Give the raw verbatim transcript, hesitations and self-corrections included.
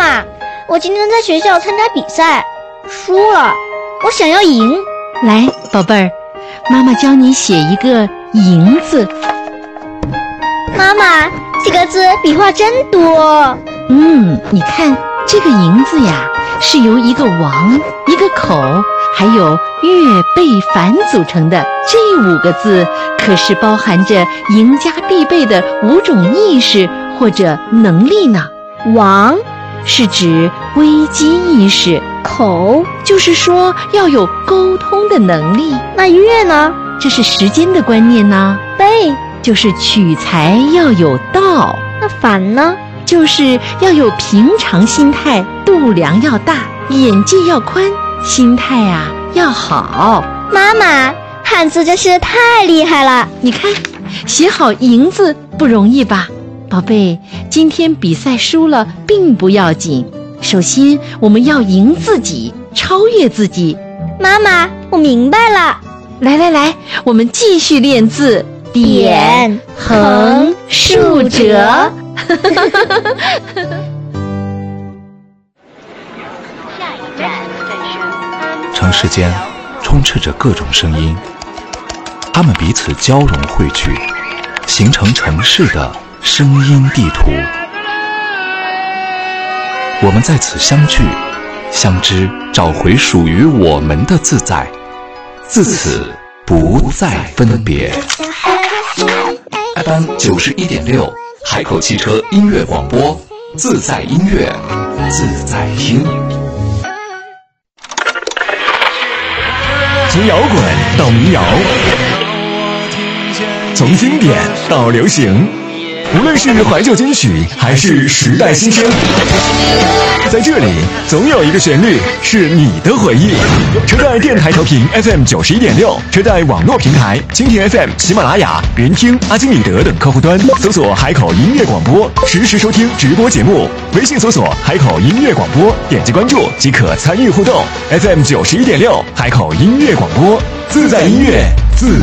妈，我今天在学校参加比赛，输了，我想要赢。 来，宝贝儿，妈妈教你写一个赢字。 妈妈，这个字笔画真多。 嗯，你看这个赢字呀，是由一个王、一个口还有月背凡组成的。这五个字可是包含着赢家必备的五种意识或者能力呢。 王是指危机意识， 口就是说要有沟通的能力。 那月呢？ 这是时间的观念呢。 背就是取材要有道。 那反呢？ 就是要有平常心态，度量要大，眼界要宽，心态啊要好。 妈妈，汉字真是太厉害了！ 你看，写好赢字不容易吧？宝贝，今天比赛输了并不要紧，首先我们要赢自己，超越自己。 妈妈，我明白了。 来来来，我们继续练字。 点、横、竖、折。 城市间充斥着各种声音，它们彼此交融汇聚，形成城市的声音地图。我们在此相聚、相知，找回属于我们的自在，自此不再分别。F M 九十一点六，海口汽车音乐广播，自在音乐，自在听。 从摇滚到民谣，从经典到流行，无论是怀旧金曲还是时代新声，在这里总有一个旋律是你的回忆。车载电台调频 F M 九十一点六，车载网络平台蜻蜓 F M、喜马拉雅、人听、阿基米德等客户端搜索海口音乐广播，实时收听直播节目。微信搜索海口音乐广播，点击关注即可参与互动。F M 九十一点六，海口音乐广播，自在音乐，自